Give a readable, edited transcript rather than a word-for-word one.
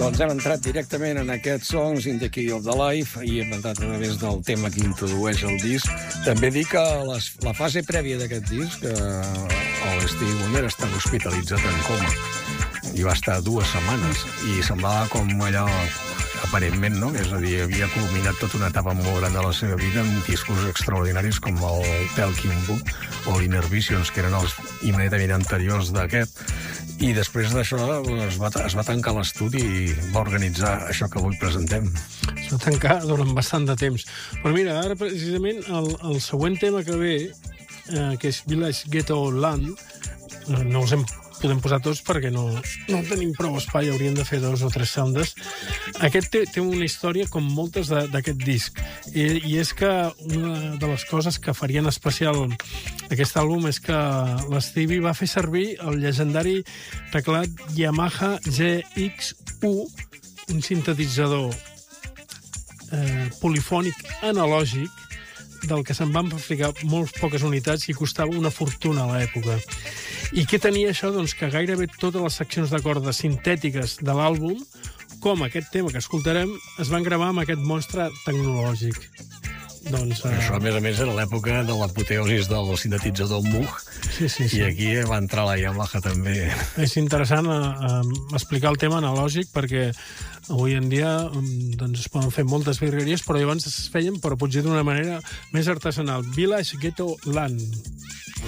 Doncs hem entrat directament en aquests songs in the key of the life i hem entrat a través del tema que introdueix el disc. També dic que la fase prèvia d'aquest disc, l'Stevie Wonder estava hospitalitzat en coma i va estar 2 setmanes i semblava com allò aparentment, no? És a dir, havia culminat tota una etapa molt gran de la seva vida amb discos extraordinaris com el Talking Book o l'Inner Visions, que eren els immediatament anteriors d'aquest. I després d'això es va tancar l'estudi i va organitzar això que avui presentem. Es va tancar durant bastant de temps. Però mira, ara precisament el següent tema que ve, que és Village Ghetto Land, no els podem posar tots perquè no tenim prou espai, hauríem de fer 2 o 3 soundes. Aquest té una història com moltes d'aquest disc, i és que una de les coses que farien especial aquest àlbum és que l'Stevie va fer servir el llegendari teclat Yamaha GX1, un sintetitzador polifònic analògic del que se'n van fabricar molt poques unitats i costava una fortuna a l'època. I què tenia això? Doncs que gairebé totes les seccions de cordes sintètiques de l'àlbum, com aquest tema que escoltarem, es van gravar amb aquest monstre tecnològic. Doncs, Això, a més, era l'època de l'apoteosis del sintetitzador Moog, sí. I aquí va entrar la Yamaha també. És interessant explicar el tema analògic perquè avui en dia doncs, es poden fer moltes virgueries, però llavors es feien, però potser d'una manera més artesanal. Village Ghetto Land.